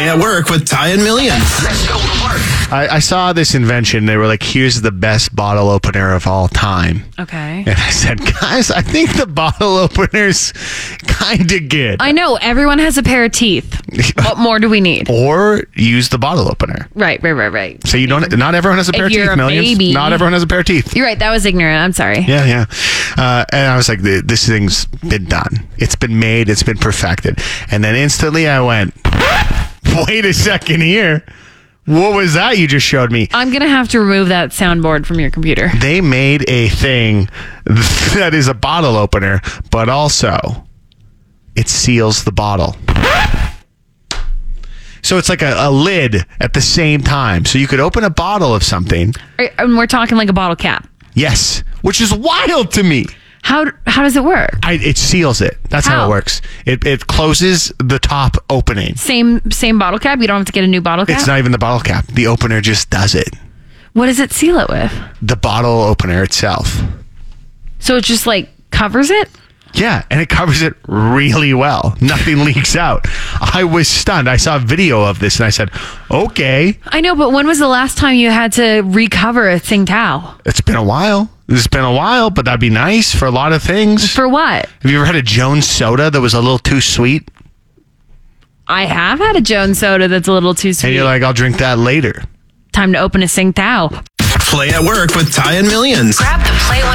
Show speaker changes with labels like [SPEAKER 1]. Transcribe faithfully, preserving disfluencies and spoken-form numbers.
[SPEAKER 1] Play at Work with Ty and Millions. Let's go to work.
[SPEAKER 2] I, I saw this invention. They were like, here's the best bottle opener of all time.
[SPEAKER 3] Okay.
[SPEAKER 2] And I said, guys, I think the bottle opener's kind of good.
[SPEAKER 3] I know. Everyone has a pair of teeth. What more do we need?
[SPEAKER 2] Or use the bottle opener.
[SPEAKER 3] Right, right, right, right.
[SPEAKER 2] So you don't, not everyone has a pair
[SPEAKER 3] If
[SPEAKER 2] of
[SPEAKER 3] you're
[SPEAKER 2] teeth,
[SPEAKER 3] a
[SPEAKER 2] Millions.
[SPEAKER 3] baby.
[SPEAKER 2] Not everyone has a pair of teeth.
[SPEAKER 3] You're right. That was ignorant. I'm sorry.
[SPEAKER 2] Yeah, yeah. Uh, and I was like, this thing's been done. It's been made. It's been perfected. And then instantly I went, wait a second here. What was that you just showed me?
[SPEAKER 3] I'm going to have to remove that soundboard from your computer.
[SPEAKER 2] They made a thing that is a bottle opener, but also it seals the bottle. So it's like a, a lid at the same time. So you could open a bottle of something.
[SPEAKER 3] And we're talking like a bottle cap.
[SPEAKER 2] Yes, which is wild to me.
[SPEAKER 3] How how does it work?
[SPEAKER 2] I, it seals it. That's how,
[SPEAKER 3] How?
[SPEAKER 2] it works. It it closes the top opening.
[SPEAKER 3] Same same bottle cap? You don't have to get a new bottle cap?
[SPEAKER 2] It's not even the bottle cap. The opener just does it.
[SPEAKER 3] What does it seal it with?
[SPEAKER 2] The bottle opener itself.
[SPEAKER 3] So it just like covers it?
[SPEAKER 2] Yeah, and it covers it really well. Nothing leaks out. I was stunned. I saw a video of this and I said, okay.
[SPEAKER 3] I know, but when was the last time you had to recover a Tsingtao?
[SPEAKER 2] It's been a while. It's been a while, but that'd be nice for a lot of things.
[SPEAKER 3] For what?
[SPEAKER 2] Have you ever had a Jones soda that was a little too sweet?
[SPEAKER 3] I have had a Jones soda that's a little too sweet.
[SPEAKER 2] And you're like, I'll drink that later.
[SPEAKER 3] Time to open a Tsingtao.
[SPEAKER 1] Play at Work with Ty and Millions.
[SPEAKER 4] Grab the Play one